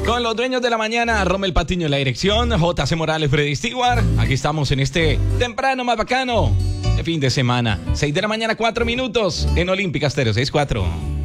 Con los dueños de la mañana, Rommel Patiño en la dirección, JC Morales, Freddy Stewart. Aquí estamos en este temprano más bacano de fin de semana. 6 de la mañana, 4 minutos en Olímpica Stereo 64.